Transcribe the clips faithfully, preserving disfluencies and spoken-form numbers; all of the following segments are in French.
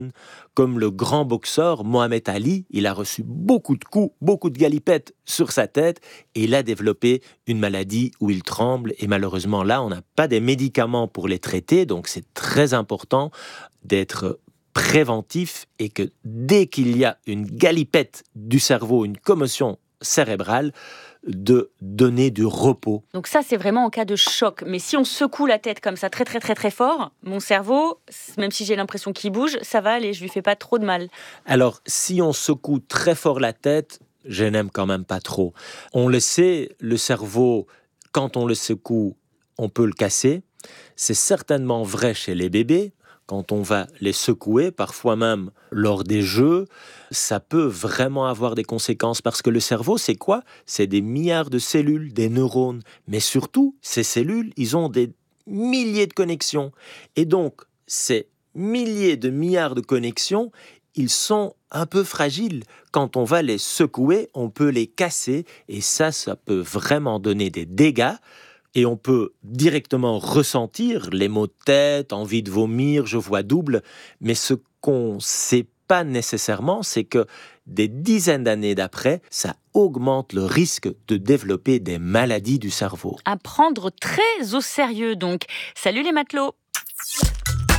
Comme le grand boxeur Mohamed Ali, il a reçu beaucoup de coups, beaucoup de galipettes sur sa tête et il a développé une maladie où il tremble. Et malheureusement, là, on n'a pas des médicaments pour les traiter. Donc, c'est très important d'être préventif et que dès qu'il y a une galipette du cerveau, une commotion cérébrale, de donner du repos. Donc ça, c'est vraiment en cas de choc. Mais si on secoue la tête comme ça très très très très fort, mon cerveau, même si j'ai l'impression qu'il bouge, ça va aller, je lui fais pas trop de mal. Alors, si on secoue très fort la tête, je n'aime quand même pas trop. On le sait, le cerveau, quand on le secoue, on peut le casser. C'est certainement vrai chez les bébés. Quand on va les secouer, parfois même lors des jeux, ça peut vraiment avoir des conséquences parce que le cerveau, c'est quoi ? C'est des milliards de cellules, des neurones. Mais surtout, ces cellules, ils ont des milliers de connexions. Et donc, ces milliers de milliards de connexions, ils sont un peu fragiles. Quand on va les secouer, on peut les casser et ça, ça peut vraiment donner des dégâts. Et on peut directement ressentir les maux de tête, envie de vomir, je vois double. Mais ce qu'on ne sait pas nécessairement, c'est que des dizaines d'années d'après, ça augmente le risque de développer des maladies du cerveau. À prendre très au sérieux donc. Salut les matelots.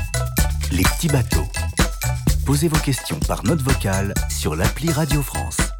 Les petits bateaux. Posez vos questions par note vocale sur l'appli Radio France.